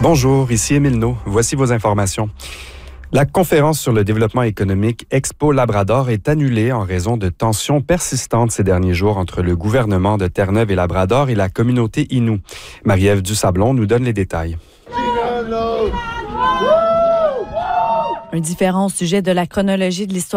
Bonjour, ici Émile No. Voici vos informations. La conférence sur le développement économique Expo Labrador est annulée en raison de tensions persistantes ces derniers jours entre le gouvernement de Terre-Neuve et Labrador et la communauté Innu. Marie-Ève Dusablon nous donne les détails. Un différent sujet de la chronologie de l'histoire